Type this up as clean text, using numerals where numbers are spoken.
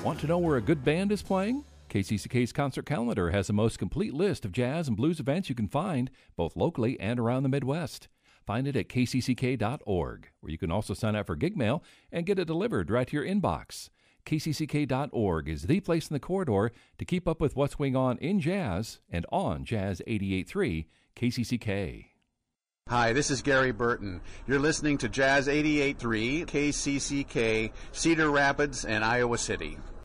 Want to know where a good band is playing? KCCK's concert calendar has the most complete list of jazz and blues events you can find, both locally and around the Midwest. Find it at kcck.org, where you can also sign up for gig mail and get it delivered right to your inbox. kcck.org is the place in the corridor to keep up with what's going on in jazz and on Jazz 88.3 KCCK. Hi, this is Gary Burton. You're listening to Jazz 88.3 KCCK, Cedar Rapids and Iowa City.